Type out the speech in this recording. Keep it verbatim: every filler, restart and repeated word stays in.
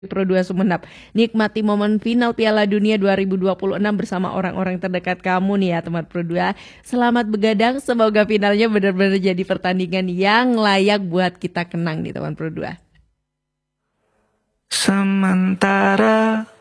Pro dua Sumenep. Nikmati momen final Piala Dunia dua ribu dua puluh enam bersama orang-orang terdekat kamu nih ya teman Pro dua. Selamat begadang, semoga finalnya benar-benar jadi pertandingan yang layak buat kita kenang nih teman Pro dua. Sementara